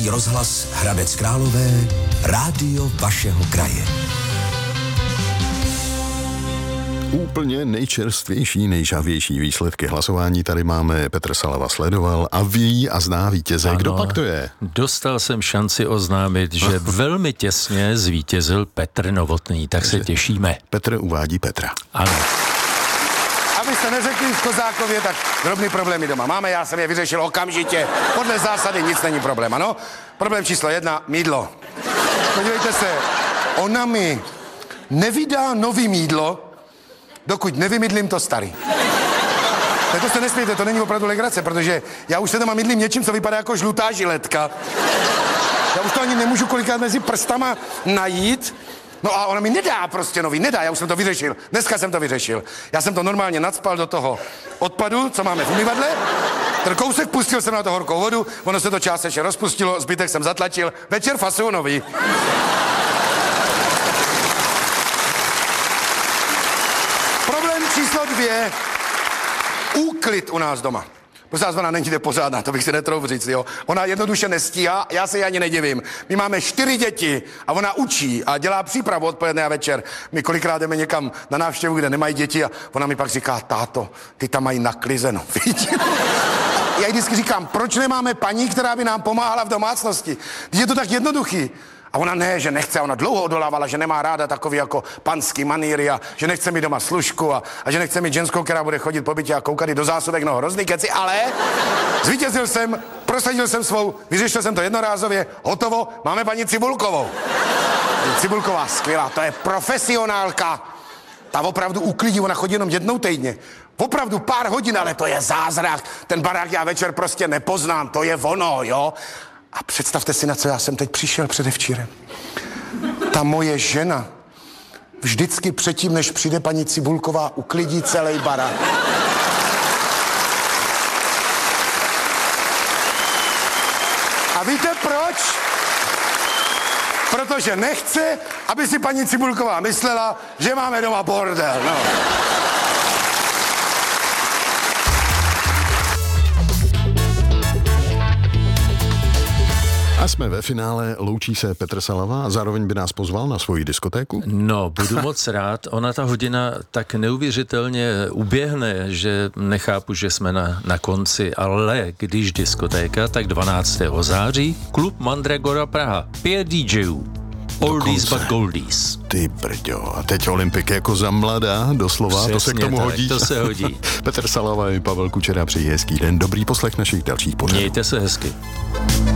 Český rozhlas Hradec Králové, rádio vašeho kraje. Úplně nejčerstvější, nejžavější výsledky hlasování tady máme. Petr Salava sledoval a ví a zná vítěze. Kdo pak to je? Dostal jsem šanci oznámit, že velmi těsně zvítězil Petr Novotný, tak se těšíme. Petr uvádí Petra. Ano. Abyste neřekli v Kozákově, tak drobný problémy doma máme, já jsem je vyřešil okamžitě. Podle zásady nic není problém, ano? Problém číslo 1, mýdlo. Podívejte se, ona mi nevydá nový mýdlo, dokud nevymydlím to starý. To se nesmějte, to není opravdu legrace, protože já už se doma mydlím něčím, co vypadá jako žlutá žiletka. Já už to ani nemůžu kolikrát mezi prstama najít. No a ona mi nedá prostě nový, nedá, já už jsem to vyřešil. Dneska jsem to vyřešil. Já jsem to normálně nacpal do toho odpadu, co máme v umyvadle. Ten kousek pustil jsem na to horkou vodu, ono se to částečně rozpustilo, zbytek jsem zatlačil. Večer fasuju nový. Problém číslo 2. Úklid u nás doma. Prostě ona není pořádná, to bych si netrouf říct, jo. Ona jednoduše nestíhá, já se jí ani nedivím. My máme 4 děti a ona učí a dělá přípravu odpoledne a večer. My kolikrát jdeme někam na návštěvu, kde nemají děti a ona mi pak říká, táto, ty tam mají naklizeno, víš? Já jí vždycky říkám, proč nemáme paní, která by nám pomáhala v domácnosti? Je to tak jednoduchý. A ona ne, že nechce, ona dlouho odolávala, že nemá ráda takový jako panský manýry a že nechce mít doma služku a že nechce mít ženskou, která bude chodit po bytě a koukat do zásobek, no hrozný keci, ale zvítězil jsem, prosadil jsem svou, vyřešil jsem to jednorázově, hotovo, máme paní Cibulkovou. Cibulková, skvělá, to je profesionálka. Ta opravdu uklidí, ona chodí jenom jednou týdně. Opravdu pár hodin, ale to je zázrak. Ten barák já večer prostě nepoznám, to je ono, jo. A představte si, na co já jsem teď přišel předevčírem. Ta moje žena vždycky předtím, než přijde paní Cibulková, uklidí celý barák. A víte proč? Protože nechce, aby si paní Cibulková myslela, že máme doma bordel, no. A jsme ve finále, loučí se Petr Salava a zároveň by nás pozval na svoji diskotéku. No, budu moc rád. Ona ta hodina tak neuvěřitelně uběhne, že nechápu, že jsme na konci, ale když diskotéka, tak 12. září klub Mandragora Praha. 5 DJů. Oldies but goldies. Ty brďo, a teď Olympik jako za mladá, doslova, přesně, to se k tomu tak, hodí. To se hodí. Petr Salava i Pavel Kučera, přeji hezký den, dobrý poslech našich dalších pořadů. Mějte se hezky.